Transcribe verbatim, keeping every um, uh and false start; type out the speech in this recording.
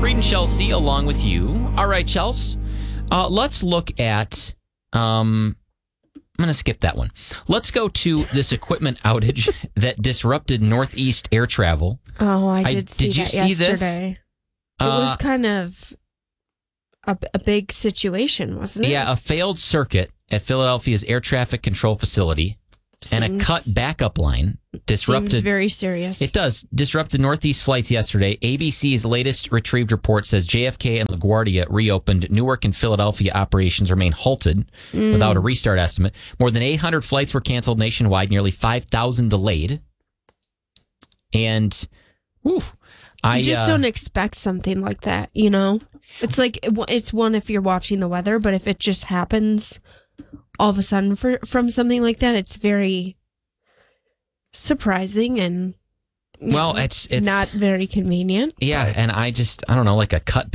Reed and Chelsea along with you. All right, Chelsea. Uh, let's look at... Um, I'm going to skip that one. Let's go to this equipment outage that disrupted Northeast air travel. Oh, I did I, see did that you see yesterday. This? It uh, was kind of a, a big situation, wasn't it? Yeah, a failed circuit at Philadelphia's air traffic control facility Seems, and a cut backup line disrupted. Seems very serious. It does. Disrupted Northeast flights yesterday. A B C's latest retrieved report says J F K and LaGuardia reopened. Newark and Philadelphia operations remain halted mm. without a restart estimate. More than eight hundred flights were canceled nationwide, nearly five thousand delayed. And, whew, I You just uh, don't expect something like that, you know? It's like, it's one if you're watching the weather, but if it just happens all of a sudden for, from something like that, it's very surprising and well, it's, it's not very convenient. Yeah, and I just, I don't know, like a cut